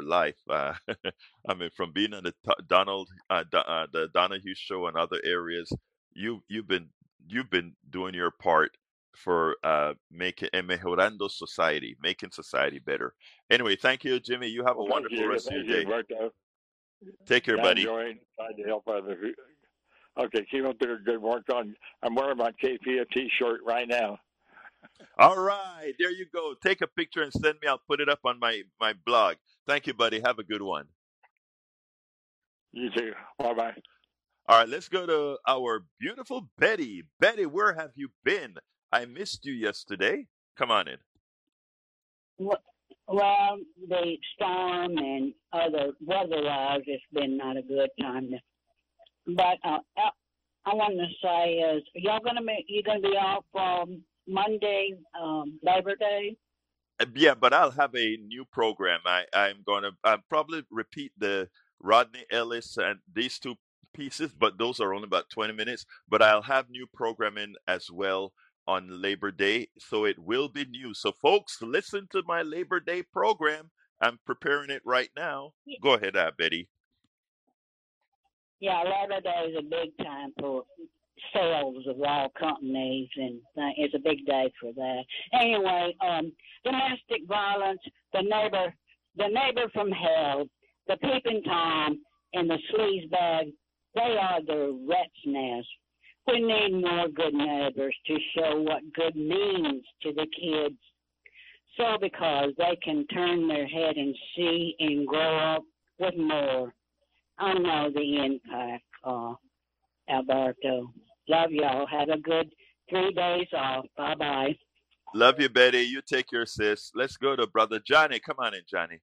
life. I mean, from being on the the Donahue show and other areas, you've been doing your part for making and mejorando society, making society better. Anyway, thank you, Jimmy. You have a Well, thank wonderful you. rest of your Thank you, day. Berto. Take care, Yeah, buddy. enjoying trying to help others. Okay, keep up the good work on. I'm wearing my KPFT shirt right now. All right, there you go. Take a picture and send me. I'll put it up on my blog. Thank you, buddy. Have a good one. You too. Bye bye. All right, let's go to our beautiful Betty. Betty, where have you been? I missed you yesterday. Come on in. Well, well, the storm and other weather-wise, it's been not a good time. But I wanted to say is y'all gonna be off Monday, Labor Day? Yeah, but I'll have a new program. I'm going to probably repeat the Rodney Ellis and these two pieces, but those are only about 20 minutes. But I'll have new programming as well on Labor Day, so it will be new. So, folks, listen to my Labor Day program. I'm preparing it right now. Go ahead, Betty. Yeah, Labor Day is a big time for sales of all companies, and it's a big day for that. Anyway, domestic violence, the neighbor from hell, the peeping tom, and the sleaze bag, they are the rat's nest. We need more good neighbors to show what good means to the kids. So because they can turn their head and see and grow up with more. I know the impact, Alberto. Love y'all. Have a good 3 days off. Bye-bye. Love you, Betty. You take your sis. Let's go to Brother Johnny. Come on in, Johnny.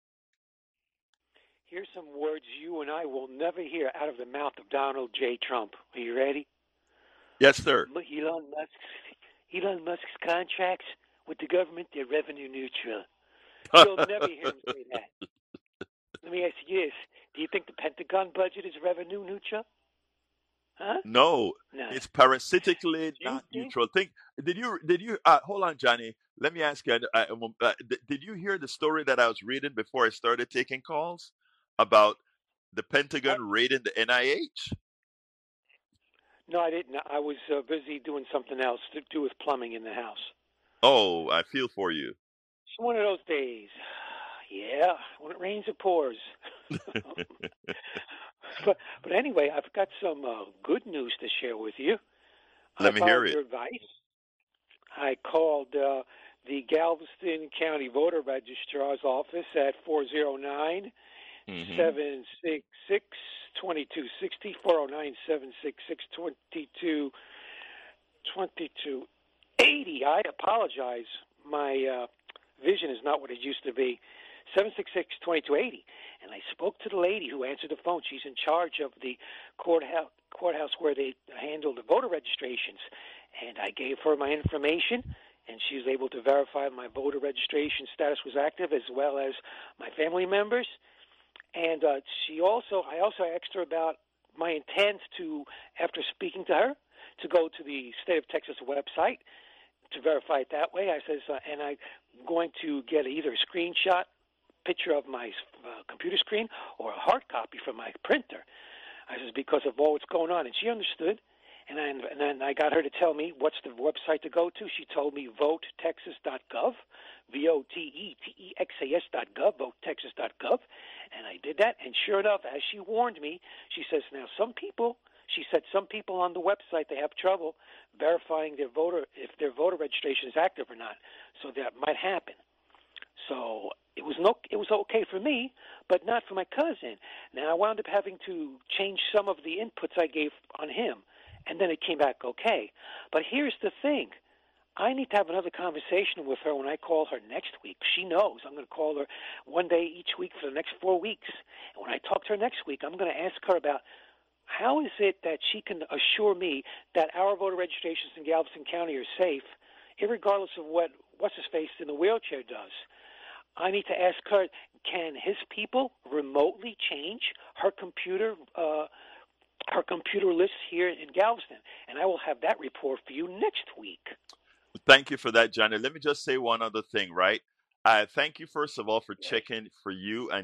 Here's some words you and I will never hear out of the mouth of Donald J. Trump. Are you ready? Yes, sir. Elon Musk's contracts with the government, they're revenue neutral. You'll never hear him say that. Let me ask you this. Do you think the Pentagon budget is revenue neutral? Huh? No, No. it's parasitically not neutral. Did you hold on, Johnny? Let me ask you. Did you hear the story that I was reading before I started taking calls about the Pentagon raiding the NIH? No, I didn't. I was busy doing something else to do with plumbing in the house. Oh, I feel for you. It's one of those days. Yeah, when it rains, it pours. But anyway, I've got some good news to share with you. Let me hear I followed your advice. I called the Galveston County Voter Registrar's office at 409 766 2260, 409 766 2280. I apologize. My vision is not what it used to be. 766-2280. And I spoke to the lady who answered the phone. She's in charge of the courthouse where they handle the voter registrations. And I gave her my information, and she was able to verify my voter registration status was active, as well as my family members. And I also asked her about my intent to, after speaking to her, to go to the State of Texas website to verify it that way. I says, and I'm going to get either a screenshot picture of my computer screen or a hard copy from my printer. I says, because of all what's going on. And she understood. And then I got her to tell me what's the website to go to. She told me votetexas.gov, VOTETEXAS.gov, votetexas.gov. And I did that. And sure enough, as she warned me, she says, now some people on the website, they have trouble verifying if their voter registration is active or not. So that might happen. So it was okay for me, but not for my cousin. Now I wound up having to change some of the inputs I gave on him, and then it came back okay. But here's the thing. I need to have another conversation with her when I call her next week. She knows I'm going to call her one day each week for the next 4 weeks. And when I talk to her next week, I'm going to ask her about how is it that she can assure me that our voter registrations in Galveston County are safe, irregardless of what's-his-face in the wheelchair does. I need to ask her, can his people remotely change her computer lists here in Galveston? And I will have that report for you next week. Thank you for that, Johnny. Let me just say one other thing, right? Thank you, first of all, for checking for you and